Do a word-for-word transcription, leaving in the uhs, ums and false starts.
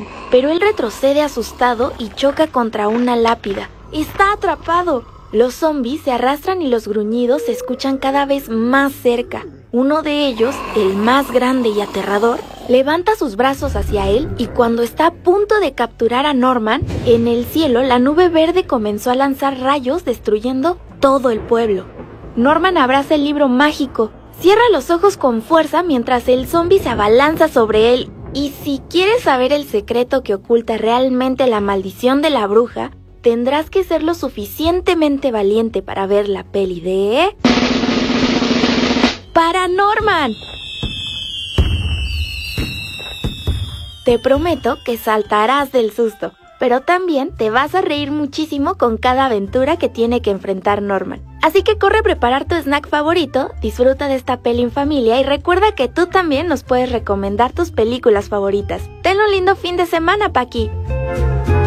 Norman, pero él retrocede asustado y choca contra una lápida. ¡Está atrapado! Los zombies se arrastran y los gruñidos se escuchan cada vez más cerca. Uno de ellos, el más grande y aterrador, levanta sus brazos hacia él y cuando está a punto de capturar a Norman, en el cielo la nube verde comenzó a lanzar rayos destruyendo todo el pueblo. Norman abraza el libro mágico, cierra los ojos con fuerza mientras el zombie se abalanza sobre él. Y si quieres saber el secreto que oculta realmente la maldición de la bruja, tendrás que ser lo suficientemente valiente para ver la peli de... ¡Paranorman! Te prometo que saltarás del susto, pero también te vas a reír muchísimo con cada aventura que tiene que enfrentar Norman. Así que corre a preparar tu snack favorito, disfruta de esta peli en familia y recuerda que tú también nos puedes recomendar tus películas favoritas. Ten un lindo fin de semana, Paqui.